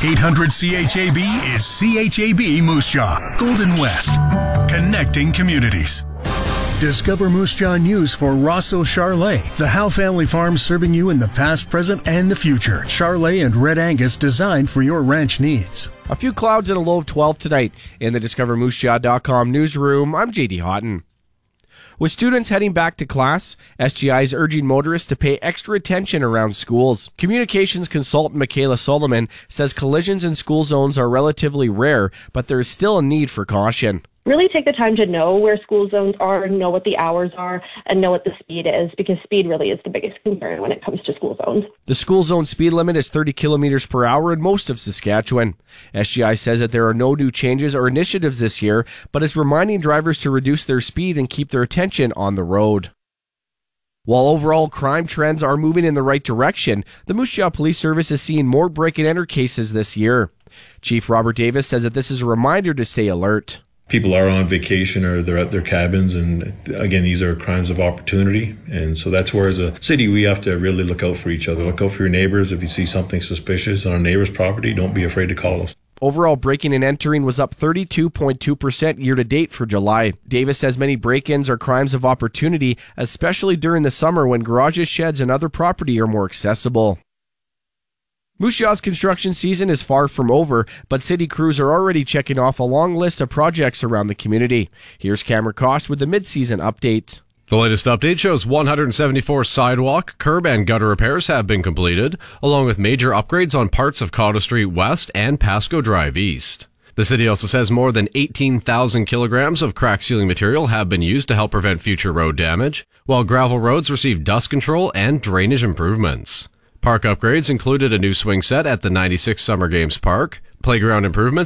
800 CHAB is CHAB Moose Jaw, Golden West, connecting communities. Discover Moose Jaw news for Rosso Charlet, the Howe family farm serving you in the past, present, and the future. Charlet and Red Angus designed for your ranch needs. A few clouds and a low of 12 tonight. In the DiscoverMooseJaw.com newsroom, I'm JD Houghton. With students heading back to class, SGI is urging motorists to pay extra attention around schools. Communications consultant Michaela Solomon says collisions in school zones are relatively rare, but there is still a need for caution. Really take the time to know where school zones are, know what the hours are, and know what the speed is, because speed really is the biggest concern when it comes to school zones. The school zone speed limit is 30 kilometers per hour in most of Saskatchewan. SGI says that there are no new changes or initiatives this year, but is reminding drivers to reduce their speed and keep their attention on the road. While overall crime trends are moving in the right direction, the Moose Jaw Police Service is seeing more break-and-enter cases this year. Chief Robert Davis says that this is a reminder to stay alert. People are on vacation or they're at their cabins, and again, these are crimes of opportunity. And so that's where, as a city, we have to really look out for each other. Look out for your neighbors. If you see something suspicious on a neighbor's property, don't be afraid to call us. Overall, breaking and entering was up 32.2% year-to-date for July. Davis says many break-ins are crimes of opportunity, especially during the summer when garages, sheds, and other property are more accessible. Moose Jaw's construction season is far from over, but city crews are already checking off a long list of projects around the community. Here's Cameron Cost with the mid-season update. The latest update shows 174 sidewalk, curb, and gutter repairs have been completed, along with major upgrades on parts of Cotta Street West and Pasco Drive East. The city also says more than 18,000 kilograms of crack sealing material have been used to help prevent future road damage, while gravel roads receive dust control and drainage improvements. Park upgrades included a new swing set at the 96 Summer Games Park, playground improvements